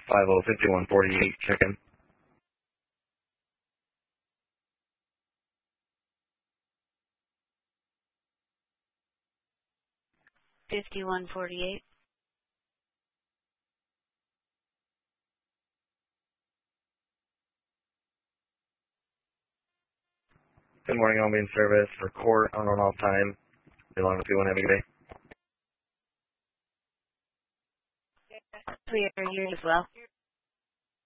505148, check-in. 5148. Good morning, all main service. Report on off time. Along with you and have a good day. Clear here as well.